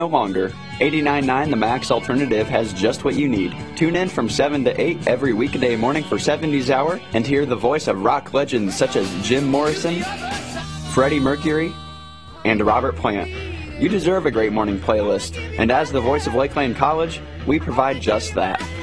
no longer. 89.9 The Max Alternative has just what you need. Tune in from 7 to 8 every weekday morning for 70s Hour and hear the voice of rock legends such as Jim Morrison, Freddie Mercury, and Robert Plant. You deserve a great morning playlist, and as the voice of Lakeland College, we provide just that.